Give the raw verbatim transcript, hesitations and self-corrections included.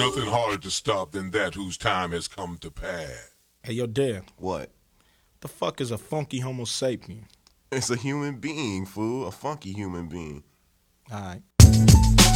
nothing harder to stop than that whose time has come to pass. Hey, yo, Dan. What? The fuck is a funky Homo sapien? It's a human being, fool. A funky human being. All right.